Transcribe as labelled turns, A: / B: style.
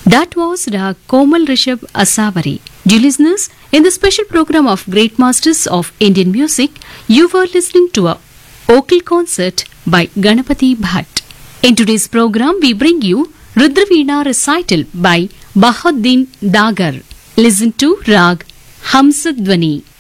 A: That was Rag Komal Rishabh Asavari. Dear listeners, in the special program of Great Masters of Indian Music, you were listening to a vocal concert by Ganapati Bhatt. In today's program, we bring you Rudraveena recital by Bahuddin Dagar. Listen to Rag Hamsadhwani.